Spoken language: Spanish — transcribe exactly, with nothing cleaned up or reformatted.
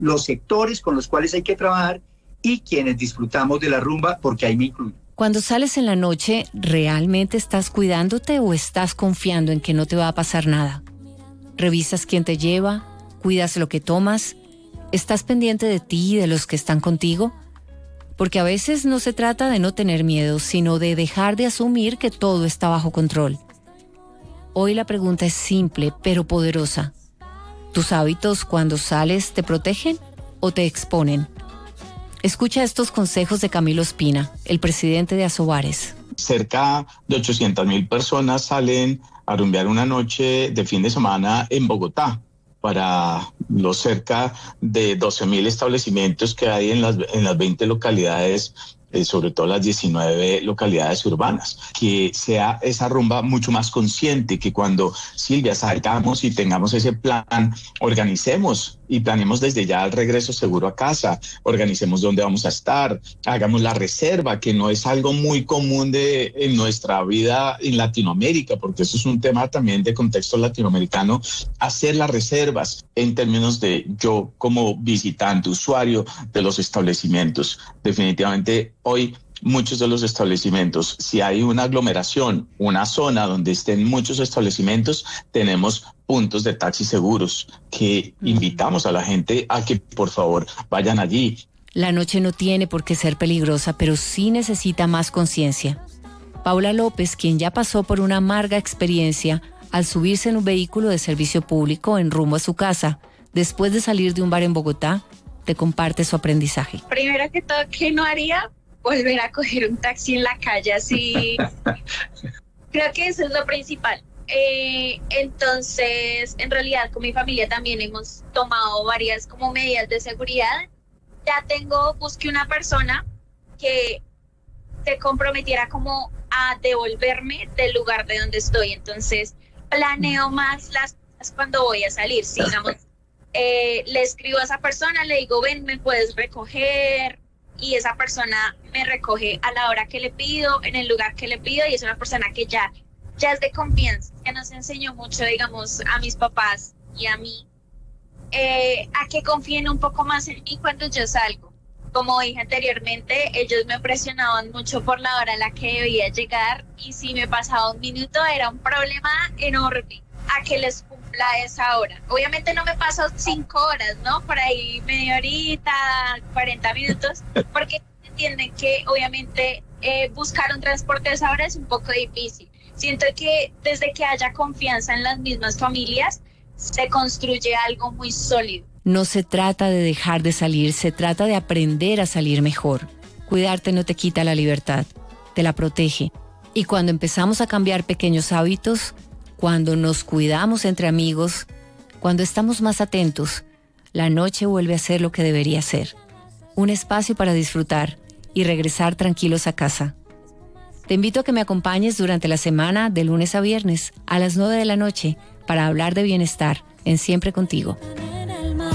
los sectores con los cuales hay que trabajar y quienes disfrutamos de la rumba, porque ahí me incluyo. Cuando sales en la noche, ¿realmente estás cuidándote o estás confiando en que no te va a pasar nada? ¿Revisas quién te lleva? ¿Cuidas lo que tomas? ¿Estás pendiente de ti y de los que están contigo? Porque a veces no se trata de no tener miedo, sino de dejar de asumir que todo está bajo control. Hoy la pregunta es simple, pero poderosa. ¿Tus hábitos cuando sales te protegen o te exponen? Escucha estos consejos de Camilo Espina, el presidente de Asobares. Cerca de ochocientas mil personas salen a rumbear una noche de fin de semana en Bogotá, para los cerca de doce mil establecimientos que hay en las, en las veinte localidades, eh, sobre todo las diecinueve localidades urbanas. Que sea esa rumba mucho más consciente, que cuando, Silvia, salgamos y tengamos ese plan, organicemos y planeemos desde ya el regreso seguro a casa, organicemos dónde vamos a estar, hagamos la reserva, que no es algo muy común de, en nuestra vida en Latinoamérica, porque eso es un tema también de contexto latinoamericano, hacer las reservas en términos de yo como visitante, usuario de los establecimientos. Definitivamente hoy muchos de los establecimientos, si hay una aglomeración, una zona donde estén muchos establecimientos, tenemos puntos de taxi seguros que invitamos a la gente a que por favor vayan allí. La noche no tiene por qué ser peligrosa, pero sí necesita más conciencia. Paula López, quien ya pasó por una amarga experiencia al subirse en un vehículo de servicio público en rumbo a su casa, después de salir de un bar en Bogotá, te comparte su aprendizaje. Primero que todo, ¿qué no haría? Volver a coger un taxi en la calle, así. Creo que eso es lo principal. Eh, entonces, en realidad, con mi familia también hemos tomado varias como medidas de seguridad. Ya tengo, busqué una persona que se comprometiera como a devolverme del lugar de donde estoy. Entonces, planeo más las cosas cuando voy a salir. Si, digamos, eh, le escribo a esa persona, le digo, ven, me puedes recoger, y esa persona me recoge a la hora que le pido, en el lugar que le pido, y es una persona que ya, ya es de confianza, que nos enseñó mucho, digamos, a mis papás y a mí, eh, a que confíen un poco más en mí cuando yo salgo. Como dije anteriormente, ellos me presionaban mucho por la hora a la que debía llegar, y si me pasaba un minuto era un problema enorme a que les cumpla esa hora. Obviamente no me paso cinco horas, ¿no? Por ahí media horita, cuarenta minutos, porque entienden que obviamente eh, buscar un transporte a esa hora es un poco difícil. Siento que desde que haya confianza en las mismas familias, se construye algo muy sólido. No se trata de dejar de salir, se trata de aprender a salir mejor. Cuidarte no te quita la libertad, te la protege. Y cuando empezamos a cambiar pequeños hábitos, cuando nos cuidamos entre amigos, cuando estamos más atentos, la noche vuelve a ser lo que debería ser. Un espacio para disfrutar y regresar tranquilos a casa. Te invito a que me acompañes durante la semana de lunes a viernes a las nueve de la noche para hablar de bienestar en Siempre Contigo.